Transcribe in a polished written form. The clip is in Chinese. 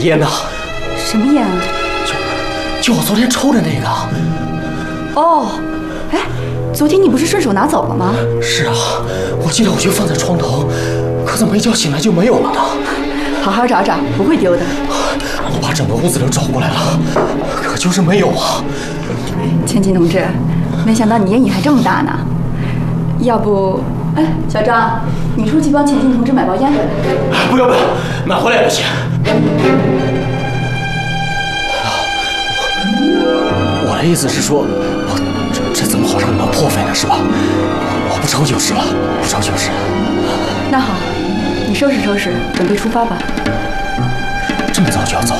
烟呢？ 什么烟啊？ 就我昨天抽的那个。 哦，哎，昨天你不是顺手拿走了吗？ 是啊，我记得我就放在床头，可怎么一觉醒来就没有了呢？ 好好找找，不会丢的。 我把整个屋子都找过来了，可就是没有啊。 千金同志，没想到你烟瘾还这么大呢。要不，哎，小张，你出去帮千金同志买包烟回来。 不用，买回来也不行。我的意思是说，这怎么好让你们破费呢？是吧？我不抽就是了，不抽就是。 那好，你收拾收拾，准备出发吧。 这么早就要走？